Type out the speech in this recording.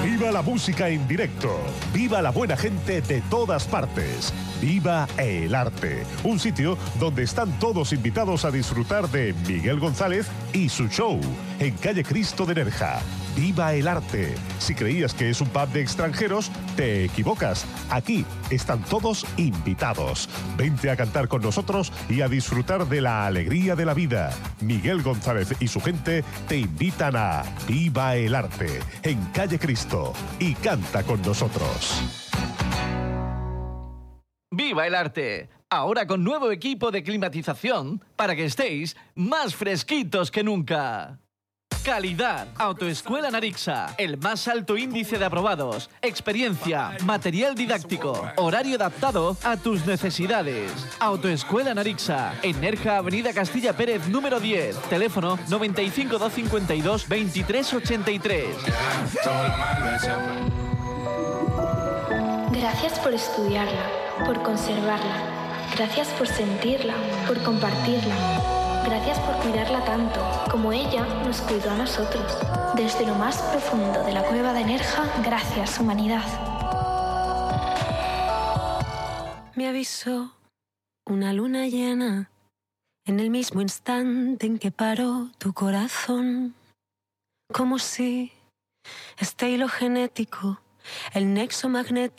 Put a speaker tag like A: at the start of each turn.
A: Viva la música en directo. Viva la buena gente de todas partes. Viva el arte. Un sitio donde están todos invitados a disfrutar de Miguel González y su show en calle Cristo de Nerja. Viva el arte. Si creías que es un pub de extranjeros, te equivocas. Aquí están todos invitados. Vente a cantar con nosotros y a disfrutar de la alegría de la vida. Miguel González y su gente te invitan a Viva el arte en calle Cristo y canta con nosotros.
B: ¡Viva el arte! Ahora con nuevo equipo de climatización para que estéis más fresquitos que nunca. Calidad. Autoescuela Narixa. El más alto índice de aprobados. Experiencia. Material didáctico. Horario adaptado a tus necesidades. Autoescuela Narixa. En Nerja, Avenida Castilla Pérez, número 10. Teléfono 95 252 2383.
C: Gracias por estudiarla, por conservarla. Gracias por sentirla, por compartirla. Gracias por cuidarla tanto, como ella nos cuidó a nosotros. Desde lo más profundo de la cueva de Nerja, gracias, humanidad.
D: Me avisó una luna llena en el mismo instante en que paró tu corazón. Como si este hilo genético, el nexo magnético,